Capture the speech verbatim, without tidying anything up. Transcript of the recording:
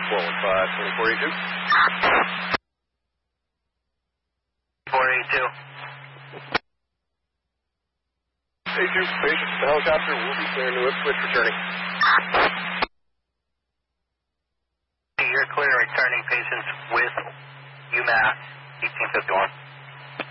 four one five, twenty-four eighty-two. four eighty-two. eighty-two, patient, the helicopter will be clearing to Ipswich, returning. You're clear returning patients with UMass eighteen fifty-one.